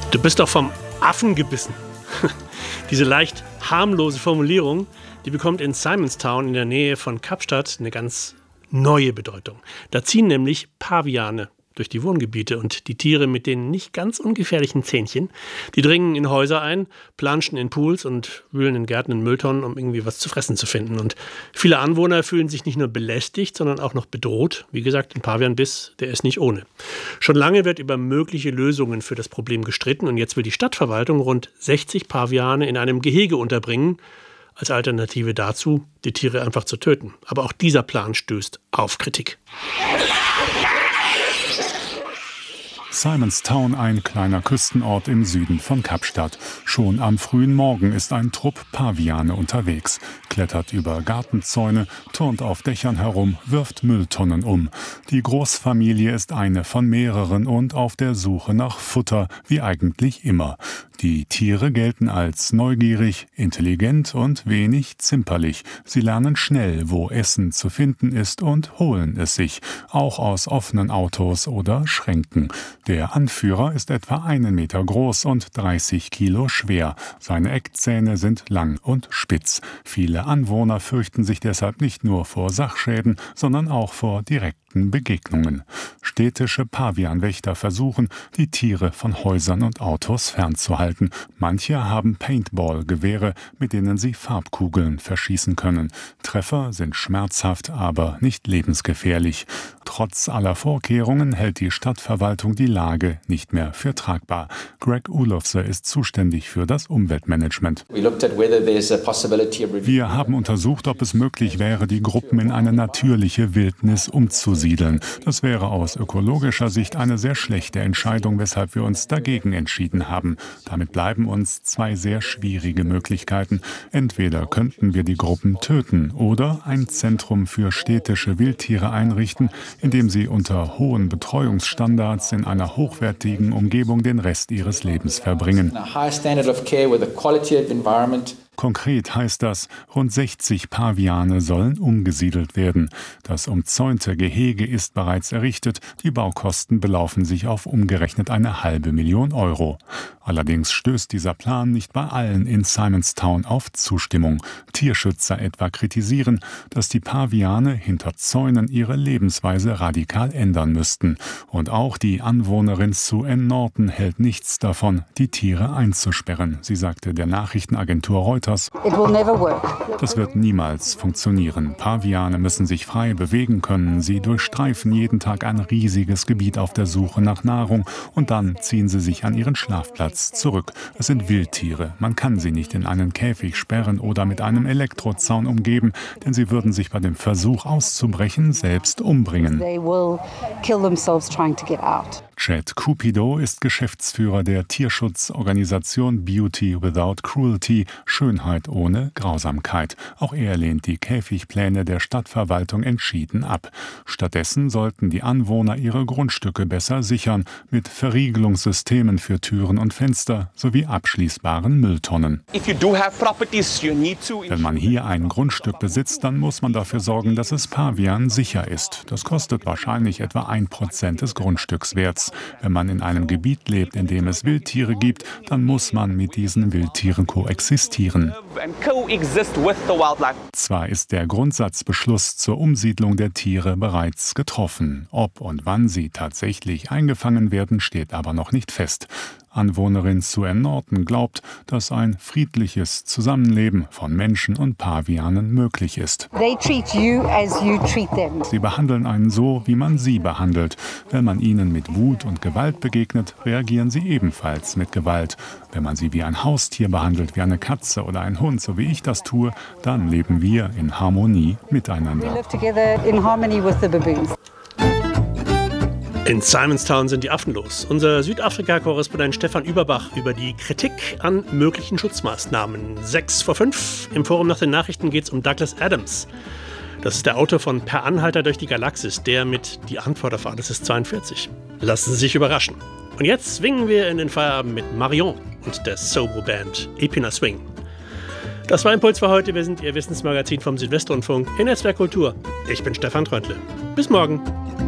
Du bist doch vom Affen gebissen. Diese leicht harmlose Formulierung, die bekommt in Simonstown in der Nähe von Kapstadt eine ganz neue Bedeutung. Da ziehen nämlich Paviane durch die Wohngebiete und die Tiere mit den nicht ganz ungefährlichen Zähnchen, die dringen in Häuser ein, planschen in Pools und wühlen in Gärten in Mülltonnen, um irgendwie was zu fressen zu finden. Und viele Anwohner fühlen sich nicht nur belästigt, sondern auch noch bedroht. Wie gesagt, ein Pavianbiss, der ist nicht ohne. Schon lange wird über mögliche Lösungen für das Problem gestritten und jetzt will die Stadtverwaltung rund 60 Paviane in einem Gehege unterbringen, als Alternative dazu, die Tiere einfach zu töten. Aber auch dieser Plan stößt auf Kritik. Simonstown, ein kleiner Küstenort im Süden von Kapstadt. Schon am frühen Morgen ist ein Trupp Paviane unterwegs, klettert über Gartenzäune, turnt auf Dächern herum, wirft Mülltonnen um. Die Großfamilie ist eine von mehreren und auf der Suche nach Futter, wie eigentlich immer. Die Tiere gelten als neugierig, intelligent und wenig zimperlich. Sie lernen schnell, wo Essen zu finden ist und holen es sich, auch aus offenen Autos oder Schränken. Der Anführer ist etwa 1 Meter groß und 30 Kilo schwer. Seine Eckzähne sind lang und spitz. Viele Anwohner fürchten sich deshalb nicht nur vor Sachschäden, sondern auch vor direkten Begegnungen. Städtische Pavianwächter versuchen, die Tiere von Häusern und Autos fernzuhalten. Manche haben Paintball-Gewehre, mit denen sie Farbkugeln verschießen können. Treffer sind schmerzhaft, aber nicht lebensgefährlich. Trotz aller Vorkehrungen hält die Stadtverwaltung die Lage nicht mehr für tragbar. Greg Ulofse ist zuständig für das Umweltmanagement. Wir haben untersucht, ob es möglich wäre, die Gruppen in eine natürliche Wildnis umzusiedeln. Das wäre aus ökologischer Sicht eine sehr schlechte Entscheidung, weshalb wir uns dagegen entschieden haben. Damit bleiben uns 2 sehr schwierige Möglichkeiten. Entweder könnten wir die Gruppen töten oder ein Zentrum für städtische Wildtiere einrichten, in dem sie unter hohen Betreuungsstandards in einer hochwertigen Umgebung den Rest ihres Lebens verbringen. Konkret heißt das, rund 60 Paviane sollen umgesiedelt werden. Das umzäunte Gehege ist bereits errichtet. Die Baukosten belaufen sich auf umgerechnet 500.000 Euro. Allerdings stößt dieser Plan nicht bei allen in Simonstown auf Zustimmung. Tierschützer etwa kritisieren, dass die Paviane hinter Zäunen ihre Lebensweise radikal ändern müssten. Und auch die Anwohnerin Sue Ann Norton hält nichts davon, die Tiere einzusperren. Sie sagte der Nachrichtenagentur Reuters: Das wird niemals funktionieren. Paviane müssen sich frei bewegen können. Sie durchstreifen jeden Tag ein riesiges Gebiet auf der Suche nach Nahrung und dann ziehen sie sich an ihren Schlafplatz zurück. Es sind Wildtiere. Man kann sie nicht in einen Käfig sperren oder mit einem Elektrozaun umgeben, denn sie würden sich bei dem Versuch auszubrechen selbst umbringen. Chad Cupido ist Geschäftsführer der Tierschutzorganisation Beauty Without Cruelty, Schönheit ohne Grausamkeit. Auch er lehnt die Käfigpläne der Stadtverwaltung entschieden ab. Stattdessen sollten die Anwohner ihre Grundstücke besser sichern, mit Verriegelungssystemen für Türen und Fenster sowie abschließbaren Mülltonnen. Wenn man hier ein Grundstück besitzt, dann muss man dafür sorgen, dass es Pavian sicher ist. Das kostet wahrscheinlich etwa 1% des Grundstückswerts. Wenn man in einem Gebiet lebt, in dem es Wildtiere gibt, dann muss man mit diesen Wildtieren koexistieren. Zwar ist der Grundsatzbeschluss zur Umsiedlung der Tiere bereits getroffen. Ob und wann sie tatsächlich eingefangen werden, steht aber noch nicht fest. Anwohnerin Sue Ann Norton glaubt, dass ein friedliches Zusammenleben von Menschen und Pavianen möglich ist. Sie behandeln einen so, wie man sie behandelt. Wenn man ihnen mit Wut und Gewalt begegnet, reagieren sie ebenfalls mit Gewalt. Wenn man sie wie ein Haustier behandelt, wie eine Katze oder ein Hund, so wie ich das tue, dann leben wir in Harmonie miteinander. In Simonstown sind die Affen los. Unser Südafrika-Korrespondent Stefan Überbach über die Kritik an möglichen Schutzmaßnahmen. 6:05 im Forum nach den Nachrichten geht es um Douglas Adams. Das ist der Autor von Per Anhalter durch die Galaxis, der mit Die Antwort auf alles ist 42. Lassen Sie sich überraschen. Und jetzt swingen wir in den Feierabend mit Marion und der Sobo-Band Epina Swing. Das war Impuls für heute. Wir sind Ihr Wissensmagazin vom Südwestrundfunk in SWR Kultur. Ich bin Stefan Tröntle. Bis morgen.